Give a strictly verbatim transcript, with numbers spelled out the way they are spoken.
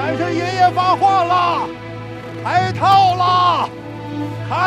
还是爷爷发话了，开套了。